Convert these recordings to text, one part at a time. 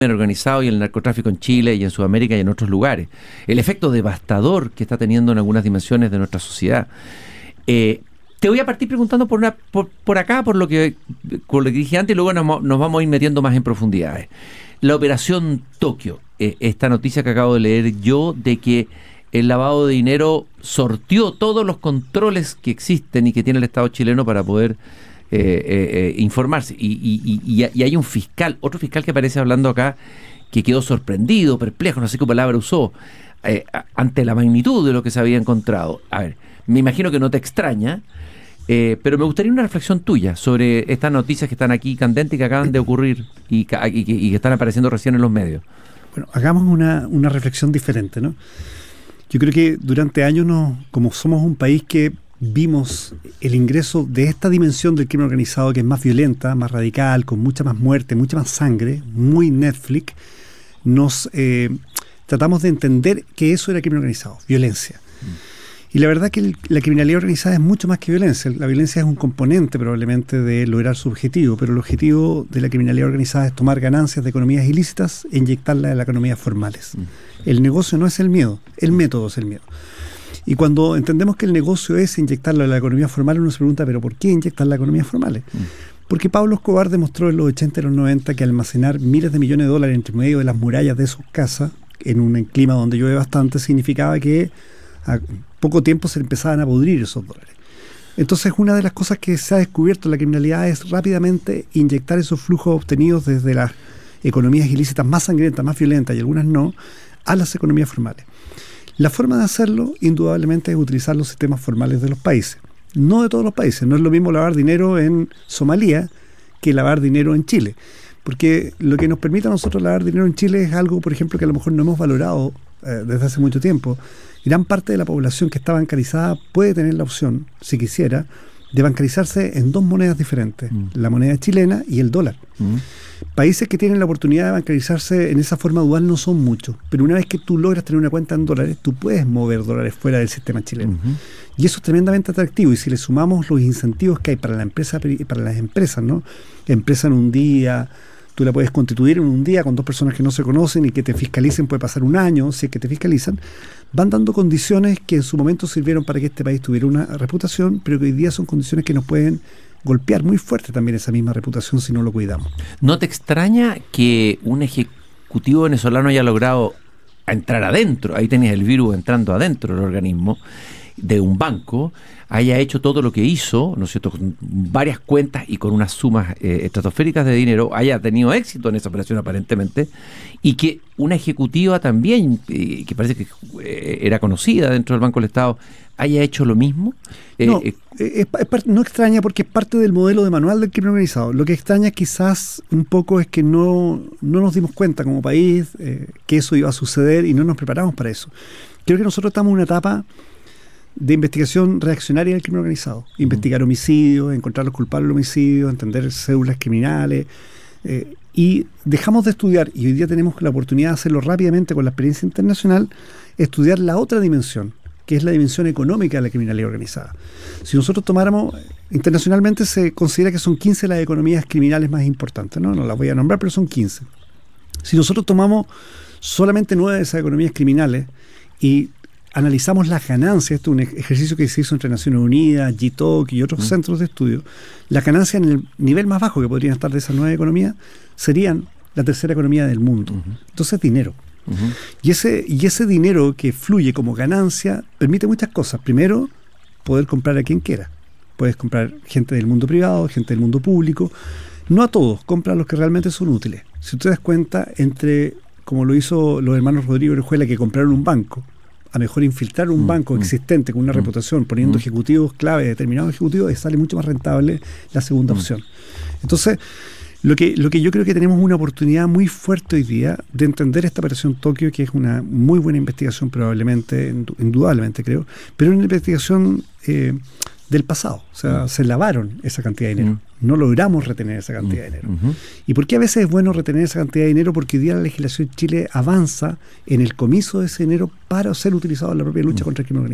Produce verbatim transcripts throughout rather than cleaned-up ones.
organizado y el narcotráfico en Chile y en Sudamérica y en otros lugares. El efecto devastador que está teniendo en algunas dimensiones de nuestra sociedad. Eh, te voy a partir preguntando por una por, por acá, por lo que por lo que dije antes, y luego nos, nos vamos a ir metiendo más en profundidades. La operación Tokio, eh, esta noticia que acabo de leer yo, de que el lavado de dinero sortió todos los controles que existen y que tiene el Estado chileno para poder Eh, eh, eh, informarse y, y, y, y hay un fiscal, otro fiscal que aparece hablando acá que quedó sorprendido, perplejo, no sé qué palabra usó, eh, ante la magnitud de lo que se había encontrado. A ver, me imagino que no te extraña, eh, pero me gustaría una reflexión tuya sobre estas noticias que están aquí candentes y que acaban de ocurrir y, y, y que están apareciendo recién en los medios. Bueno, hagamos una, una reflexión diferente, ¿no? Yo creo que durante años, no, como somos un país que vimos el ingreso de esta dimensión del crimen organizado, que es más violenta, más radical, con mucha más muerte, mucha más sangre, muy Netflix, nos eh, tratamos de entender que eso era crimen organizado, violencia. Mm. Y la verdad que el, la criminalidad organizada es mucho más que violencia. La violencia es un componente probablemente de lograr su objetivo, pero el objetivo de la criminalidad organizada es tomar ganancias de economías ilícitas e inyectarlas en las economías formales. Mm. El negocio no es el miedo, el método es el miedo. Y cuando entendemos que el negocio es inyectarlo en la economía formal, uno se pregunta, ¿pero por qué inyectar la economía formal? Mm. Porque Pablo Escobar demostró en los ochenta y los noventa que almacenar miles de millones de dólares entre medio de las murallas de sus casas, en un clima donde llueve bastante, significaba que a poco tiempo se empezaban a pudrir esos dólares. Entonces, una de las cosas que se ha descubierto en la criminalidad es rápidamente inyectar esos flujos obtenidos desde las economías ilícitas más sangrientas, más violentas y algunas no, a las economías formales. La forma de hacerlo, indudablemente, es utilizar los sistemas formales de los países. No de todos los países. No es lo mismo lavar dinero en Somalia que lavar dinero en Chile. Porque lo que nos permite a nosotros lavar dinero en Chile es algo, por ejemplo, que a lo mejor no hemos valorado eh, desde hace mucho tiempo. Gran parte de la población que está bancarizada puede tener la opción, si quisiera, de bancarizarse en dos monedas diferentes. Mm. La moneda chilena y el dólar. Mm. Países que tienen la oportunidad de bancarizarse en esa forma dual no son muchos, pero una vez que tú logras tener una cuenta en dólares, tú puedes mover dólares fuera del sistema chileno. Uh-huh. Y eso es tremendamente atractivo. Y si le sumamos los incentivos que hay para la empresa, para las empresas, ¿no? Empresa en un día, tú la puedes constituir en un día con dos personas que no se conocen y que te fiscalicen, puede pasar un año, si es que te fiscalizan, van dando condiciones que en su momento sirvieron para que este país tuviera una reputación, pero que hoy día son condiciones que nos pueden golpear muy fuerte también esa misma reputación si no lo cuidamos. ¿No te extraña que un ejecutivo venezolano haya logrado entrar adentro, ahí tenías el virus entrando adentro del organismo de un banco, haya hecho todo lo que hizo, ¿no es cierto?, con varias cuentas y con unas sumas eh, estratosféricas de dinero, haya tenido éxito en esa operación aparentemente, y que una ejecutiva también, eh, que parece que eh, era conocida dentro del Banco del Estado, haya hecho lo mismo? Eh, no, eh, es, es, no extraña porque es parte del modelo de manual del crimen organizado. Lo que extraña quizás un poco es que no, no nos dimos cuenta como país eh, que eso iba a suceder y no nos preparamos para eso. Creo que nosotros estamos en una etapa de investigación reaccionaria del crimen organizado. Investigar homicidios, encontrar los culpables del homicidio, entender células criminales, eh, y dejamos de estudiar, y hoy día tenemos la oportunidad de hacerlo rápidamente con la experiencia internacional, estudiar la otra dimensión, que es la dimensión económica de la criminalidad organizada. Si nosotros tomáramos, internacionalmente se considera que son quince las economías criminales más importantes, ¿no? No las voy a nombrar, pero son quince. Si nosotros tomamos solamente nueve de esas economías criminales y analizamos las ganancias, esto es un ejercicio que se hizo entre Naciones Unidas, G T O C y otros mm. centros de estudio, las ganancias en el nivel más bajo que podrían estar de esas nueve economías serían la tercera economía del mundo. Uh-huh. Entonces es dinero. Uh-huh. Y ese, y ese dinero que fluye como ganancia permite muchas cosas. Primero, poder comprar a quien quiera. Puedes comprar gente del mundo privado, gente del mundo público. No a todos, compra a los que realmente son útiles. Si tú te das cuenta, entre, como lo hizo los hermanos Rodrigo Orejuela, que compraron un banco, a mejor infiltrar un mm, banco mm, existente con una mm, reputación, poniendo mm. ejecutivos clave, determinados ejecutivos, sale mucho más rentable la segunda mm. opción. Entonces, lo que, lo que yo creo que tenemos una oportunidad muy fuerte hoy día de entender esta operación Tokio, que es una muy buena investigación probablemente, indudablemente creo, pero una investigación eh, del pasado. O sea, mm. se lavaron esa cantidad de dinero. Mm. No logramos retener esa cantidad mm. de dinero. Mm-hmm. ¿Y por qué a veces es bueno retener esa cantidad de dinero? Porque hoy día la legislación en Chile avanza en el comiso de ese dinero para ser utilizado en la propia lucha mm. contra el crimen organizado.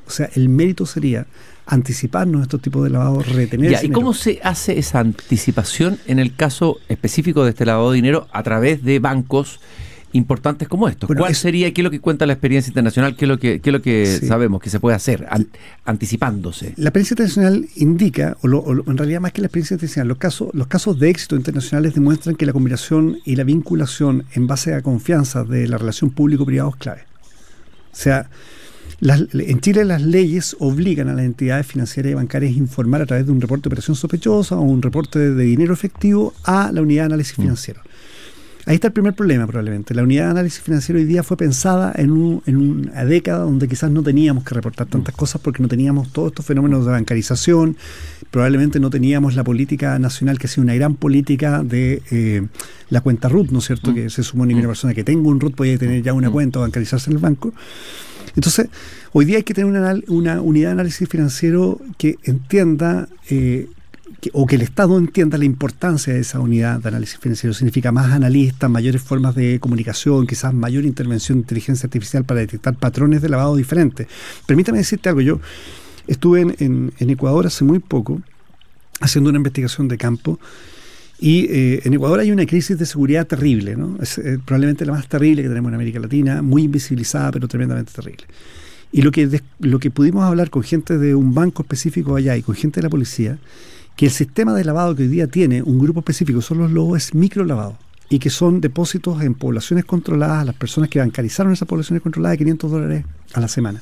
O sea, el mérito sería anticiparnos a estos tipos de lavados, retener Ya, ese ¿y cómo dinero. se hace esa anticipación en el caso específico de este lavado de dinero a través de bancos importantes como estos? Bueno, ¿Cuál es- sería, qué es lo que cuenta la experiencia internacional, qué es lo que, qué es lo que Sí. sabemos que se puede hacer an- anticipándose? La experiencia internacional indica, o, lo- o lo- en realidad más que la experiencia internacional, los casos, los casos de éxito internacionales demuestran que la combinación y la vinculación en base a confianza de la relación público-privado es clave. O sea, las- en Chile las leyes obligan a las entidades financieras y bancarias a informar a través de un reporte de operación sospechosa o un reporte de dinero efectivo a la unidad de análisis Mm. financiero. Ahí está el primer problema probablemente. La unidad de análisis financiero hoy día fue pensada en, un- en una década donde quizás no teníamos que reportar tantas cosas porque no teníamos todos estos fenómenos de bancarización, probablemente no teníamos la política nacional que ha sido una gran política de eh, la cuenta R U T, ¿no es cierto? Mm. Que se supone que una persona que tenga un R U T puede tener ya una Mm. cuenta o bancarizarse en el banco. Entonces, hoy día hay que tener una, anal- una unidad de análisis financiero que entienda eh, que- o que el Estado entienda la importancia de esa unidad de análisis financiero. Significa más analistas, mayores formas de comunicación, quizás mayor intervención de inteligencia artificial para detectar patrones de lavado diferentes. Permítame decirte algo, yo estuve en, en- en Ecuador hace muy poco haciendo una investigación de campo y eh, en Ecuador hay una crisis de seguridad terrible, ¿no? Es eh, probablemente la más terrible que tenemos en América Latina, muy invisibilizada pero tremendamente terrible. Y lo que, des- lo que pudimos hablar con gente de un banco específico allá y con gente de la policía, que el sistema de lavado que hoy día tiene un grupo específico, son los lobos, es microlavado, y que son depósitos en poblaciones controladas, a las personas que bancarizaron esas poblaciones controladas de quinientos dólares a la semana.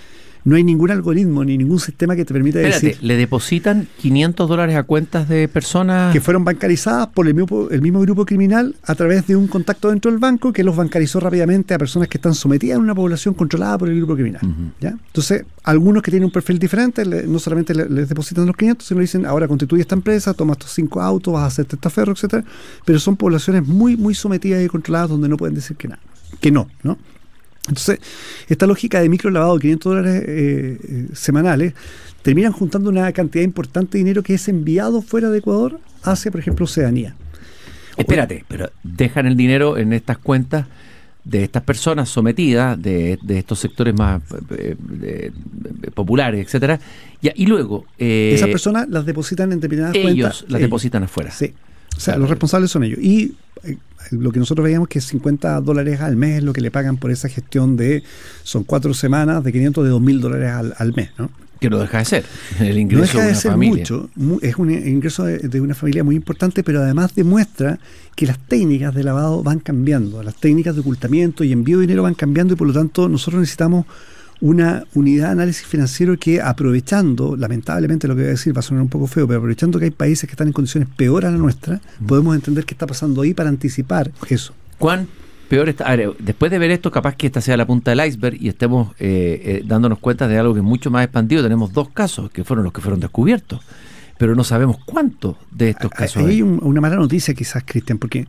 No hay ningún algoritmo ni ningún sistema que te permita Espérate, decir ¿le depositan quinientos dólares a cuentas de personas? que fueron bancarizadas por el mismo, el mismo grupo criminal a través de un contacto dentro del banco que los bancarizó rápidamente a personas que están sometidas a una población controlada por el grupo criminal. Ujú. ¿Ya? Entonces, algunos que tienen un perfil diferente, le- no solamente le- les depositan los quinientos, sino le dicen, ahora constituye esta empresa, toma estos cinco autos, vas a hacer testaferro, etcétera. Pero son poblaciones muy, muy sometidas y controladas donde no pueden decir que nada, que no, ¿no? Entonces, esta lógica de micro lavado de quinientos dólares eh, eh, semanales terminan juntando una cantidad importante de dinero que es enviado fuera de Ecuador hacia, por ejemplo, Oceanía. Espérate, pero dejan el dinero en estas cuentas de estas personas sometidas, de, de estos sectores más eh, de- de- populares, etcétera, y, y luego eh, Esas personas las depositan en determinadas cuentas. ellos las ellos. depositan afuera. Sí. O sea, Claro. los responsables son ellos. Y eh, lo que nosotros veíamos que cincuenta dólares al mes es lo que le pagan por esa gestión de, son cuatro semanas de quinientos de dos mil dólares al, al mes, ¿no? Que no deja de ser el No ingreso deja de de una ser familia. mucho, mu- es un ingreso de, de una familia muy importante, pero además demuestra que las técnicas de lavado van cambiando, las técnicas de ocultamiento y envío de dinero van cambiando y por lo tanto nosotros necesitamos una unidad de análisis financiero que aprovechando, lamentablemente lo que voy a decir va a sonar un poco feo, pero aprovechando que hay países que están en condiciones peores a la nuestra, podemos entender qué está pasando ahí para anticipar eso. ¿Cuán peor está? A ver, después de ver esto, capaz que esta sea la punta del iceberg y estemos eh, eh, dándonos cuenta de algo que es mucho más expandido. Tenemos dos casos que fueron los que fueron descubiertos, pero no sabemos cuántos de estos casos Ahí hay. hay un- una mala noticia quizás, Cristian, porque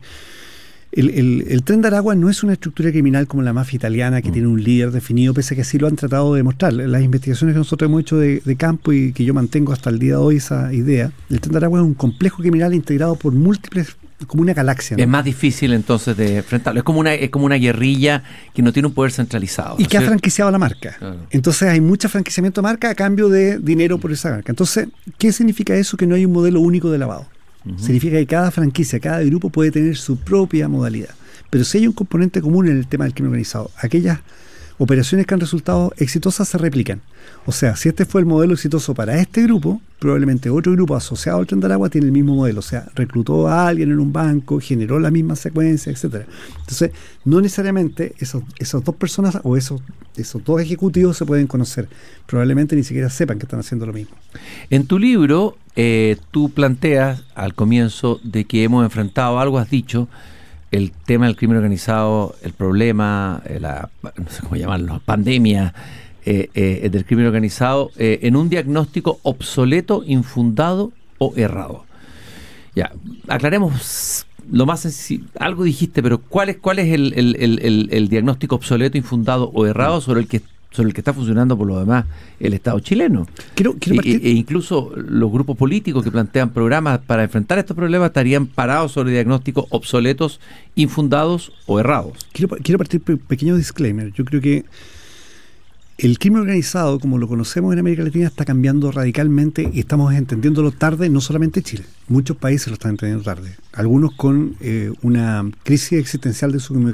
el, el, el Tren de Aragua no es una estructura criminal como la mafia italiana que Mm. tiene un líder definido, pese a que así lo han tratado de demostrar. Las investigaciones que nosotros hemos hecho de, de campo y que yo mantengo hasta el día de hoy esa idea, el Tren de Aragua es un complejo criminal integrado por múltiples, como una galaxia, ¿no? Es más difícil entonces de enfrentarlo. Es como una, es como una guerrilla que no tiene un poder centralizado. Y ¿no que ha es cierto? franquiciado la marca. Claro. Entonces hay mucho franquiciamiento de marca a cambio de dinero por esa marca. Entonces, ¿qué significa eso? Que no hay un modelo único de lavado. Ujú. Significa que cada franquicia, cada grupo puede tener su propia modalidad. Pero si hay un componente común en el tema del crimen organizado, aquellas operaciones que han resultado exitosas se replican. O sea, si este fue el modelo exitoso para este grupo, probablemente otro grupo asociado al Tren de Aragua tiene el mismo modelo. O sea, reclutó a alguien en un banco, generó la misma secuencia, etcétera. Entonces, no necesariamente esos, esas dos personas o esos, esos dos ejecutivos se pueden conocer. Probablemente ni siquiera sepan que están haciendo lo mismo. En tu libro, eh, tú planteas al comienzo de que hemos enfrentado algo, has dicho, el tema del crimen organizado, el problema, eh, la, no sé cómo llamarlo, pandemia eh, eh, del crimen organizado, eh, en un diagnóstico obsoleto, infundado o errado. Ya, aclaremos lo más sencillo. Algo dijiste, pero ¿cuál es, cuál es el, el, el, el, el diagnóstico obsoleto, infundado o errado sobre el que sobre el que está funcionando por lo demás el Estado chileno? Quiero, quiero E, partir... e incluso los grupos políticos que plantean programas para enfrentar estos problemas estarían parados sobre diagnósticos obsoletos, infundados o errados. Quiero, quiero partir por un pequeño disclaimer. Yo creo que el crimen organizado, como lo conocemos en América Latina, está cambiando radicalmente y estamos entendiéndolo tarde, no solamente Chile. Muchos países lo están entendiendo tarde. Algunos con eh, una crisis existencial de su